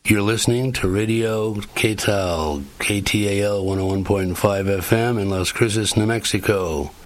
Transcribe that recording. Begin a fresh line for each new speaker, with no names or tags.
You're listening to Radio KTAL, KTAL 101.5 FM in Las Cruces, New Mexico.